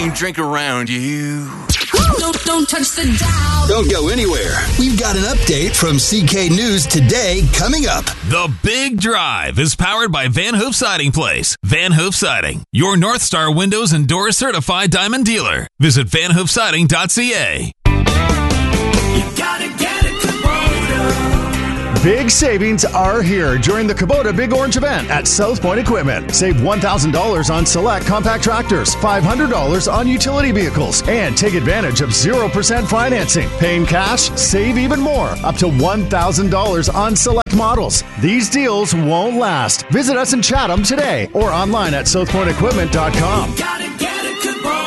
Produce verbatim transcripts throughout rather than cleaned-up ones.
same drink around you. Don't, don't touch the dial. Don't go anywhere. We've got an update from C K News Today coming up. The Big Drive is powered by Van Hoof Siding Place. Van Hoof Siding, your North Star Windows and Doors certified diamond dealer. Visit van hoof siding dot c a. You gotta get it, Kubota. Big savings are here during the Kubota Big Orange event at South Point Equipment. Save one thousand dollars on select compact tractors, five hundred dollars on utility vehicles, and take advantage of zero percent financing. Paying cash, save even more, up to one thousand dollars on select models. These deals won't last. Visit us in Chatham today or online at south point equipment dot com. You gotta get it, Kubota.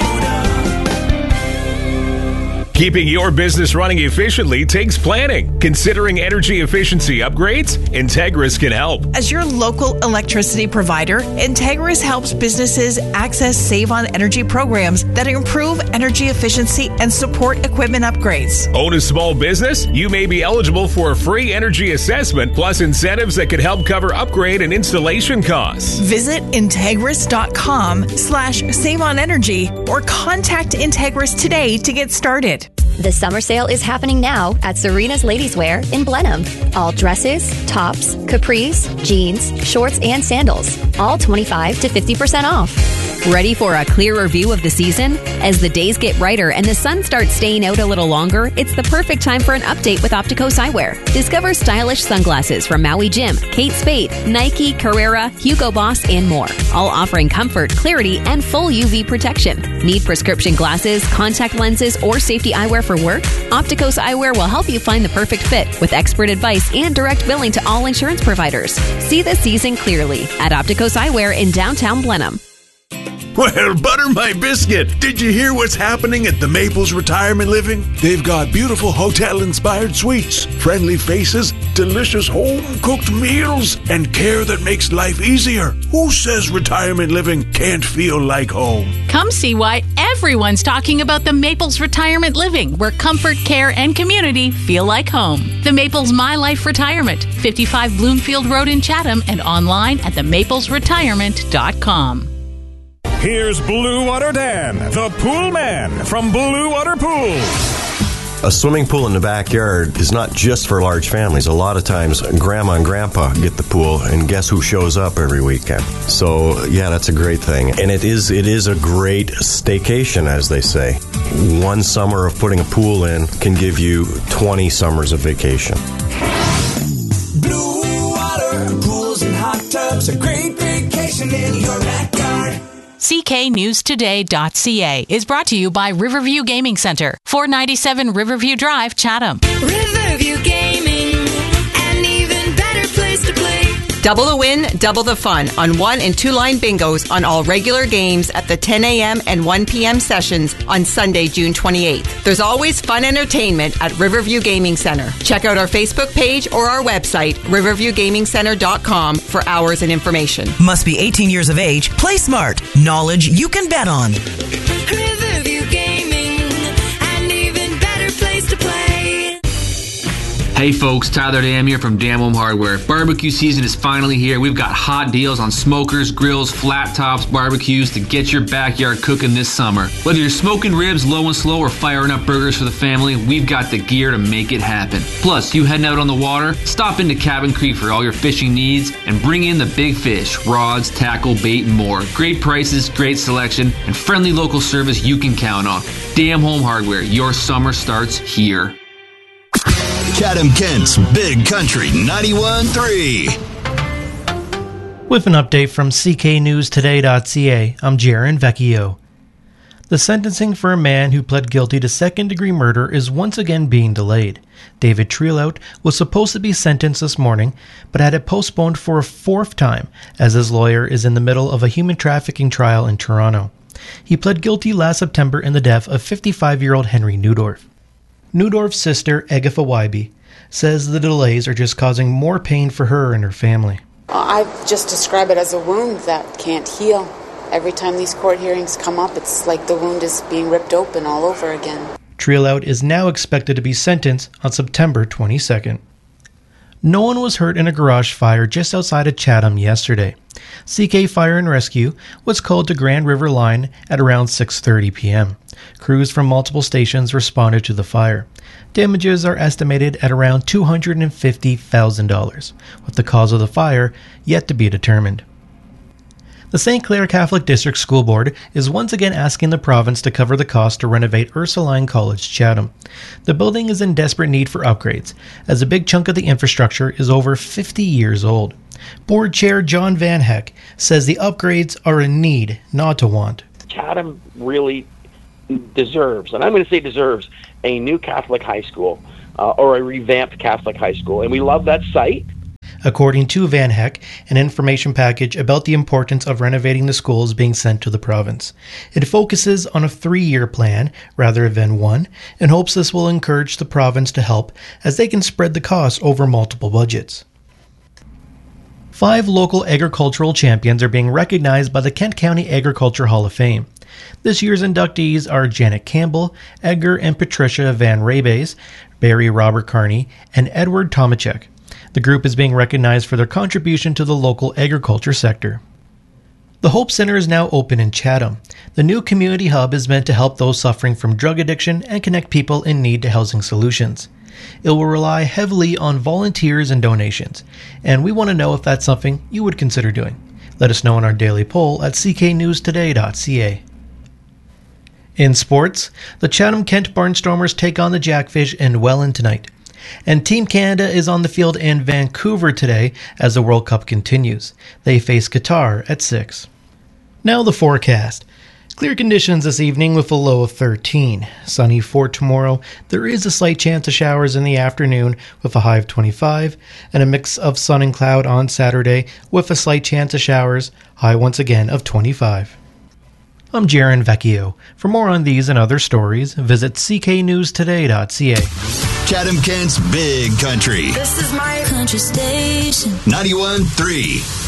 Keeping your business running efficiently takes planning. Considering energy efficiency upgrades? Integris can help. As your local electricity provider, Integris helps businesses access Save on Energy programs that improve energy efficiency and support equipment upgrades. Own a small business? You may be eligible for a free energy assessment plus incentives that could help cover upgrade and installation costs. Visit Integris.com slash save on energy or contact Integris today to get started. The summer sale is happening now at Serena's Ladies Wear in Blenheim. All dresses, tops, capris, jeans, shorts, and sandals. All twenty-five to fifty percent off. Ready for a clearer view of the season? As the days get brighter and the sun starts staying out a little longer, it's the perfect time for an update with Opticos Eyewear. Discover stylish sunglasses from Maui Jim, Kate Spade, Nike, Carrera, Hugo Boss, and more. All offering comfort, clarity, and full U V protection. Need prescription glasses, contact lenses, or safety eyewear for work? Opticos Eyewear will help you find the perfect fit with expert advice and direct billing to all insurance providers. See the season clearly at Opticos Eyewear in downtown Blenheim. Well, butter my biscuit. Did you hear what's happening at the Maples Retirement Living? They've got beautiful hotel-inspired suites, friendly faces, delicious home-cooked meals, and care that makes life easier. Who says retirement living can't feel like home? Come see why everyone's talking about the Maples Retirement Living, where comfort, care, and community feel like home. The Maples My Life Retirement, fifty-five Bloomfield Road in Chatham, and online at the maples retirement dot com. Here's Blue Water Dan, the pool man from Blue Water Pools. A swimming pool in the backyard is not just for large families. A lot of times, grandma and grandpa get the pool, and guess who shows up every weekend? So, yeah, that's a great thing. And it is it is a great staycation, as they say. One summer of putting a pool in can give you twenty summers of vacation. Blue Water Pools and hot tubs, a great vacation in your backyard. C K News Today dot C A is brought to you by Riverview Gaming Center, four ninety-seven Riverview Drive, Chatham. Riverview Gaming, an even better place to play. Double the win, double the fun on one and two line bingos on all regular games at the ten a.m. and one p.m. sessions on Sunday, June twenty-eighth. There's always fun entertainment at Riverview Gaming Center. Check out our Facebook page or our website, riverview gaming center dot com, for hours and information. Must be eighteen years of age. Play smart. Knowledge you can bet on. Riverview Gaming, an even better place to play. Hey folks, Tyler Dam here from Dam Home Hardware. Barbecue season is finally here. We've got hot deals on smokers, grills, flat tops, barbecues to get your backyard cooking this summer. Whether you're smoking ribs low and slow or firing up burgers for the family, we've got the gear to make it happen. Plus, you heading out on the water? Stop into Cabin Creek for all your fishing needs and bring in the big fish, rods, tackle, bait, and more. Great prices, great selection, and friendly local service you can count on. Dam Home Hardware, your summer starts here. Chatham Kent's Big Country ninety-one point three. With an update from C K News Today dot C A, I'm Jaron Vecchio. The sentencing for a man who pled guilty to second-degree murder is once again being delayed. David Trelout was supposed to be sentenced this morning, but had it postponed for a fourth time, as his lawyer is in the middle of a human trafficking trial in Toronto. He pled guilty last September in the death of fifty-five-year-old Henry Newdorf. Newdorf's sister, Agatha Wybe, says the delays are just causing more pain for her and her family. I just describe it as a wound that can't heal. Every time these court hearings come up, it's like the wound is being ripped open all over again. Trelout is now expected to be sentenced on September twenty-second. No one was hurt in a garage fire just outside of Chatham yesterday. C K Fire and Rescue was called to Grand River Line at around six thirty p.m. Crews from multiple stations responded to the fire. Damages are estimated at around two hundred fifty thousand dollars, with the cause of the fire yet to be determined. The Saint Clair Catholic District School Board is once again asking the province to cover the cost to renovate Ursuline College Chatham. The building is in desperate need for upgrades, as a big chunk of the infrastructure is over fifty years old. Board Chair John Van Heck says the upgrades are a need, not a want. Chatham really deserves, and I'm going to say deserves, a new Catholic high school uh, or a revamped Catholic high school, and we love that site. According to Van Heck, an information package about the importance of renovating the school is being sent to the province. It focuses on a three-year plan rather than one, and hopes this will encourage the province to help as they can spread the costs over multiple budgets. Five local agricultural champions are being recognized by the Kent County Agriculture Hall of Fame. This year's inductees are Janet Campbell, Edgar and Patricia Van Rabes, Barry Robert Carney, and Edward Tomachek. The group is being recognized for their contribution to the local agriculture sector. The Hope Center is now open in Chatham. The new community hub is meant to help those suffering from drug addiction and connect people in need to housing solutions. It will rely heavily on volunteers and donations, and we want to know if that's something you would consider doing. Let us know in our daily poll at c k news today dot c a. In sports, the Chatham-Kent Barnstormers take on the Jackfish in Welland tonight. And Team Canada is on the field in Vancouver today as the World Cup continues. They face Qatar at six. Now the forecast. Clear conditions this evening with a low of thirteen. Sunny for tomorrow. There is a slight chance of showers in the afternoon with a high of twenty-five. And a mix of sun and cloud on Saturday with a slight chance of showers. High once again of twenty-five. I'm Jaron Vecchio. For more on these and other stories, visit c k news today dot c a. Chatham Kent's Big Country. This is my country station. ninety-one point three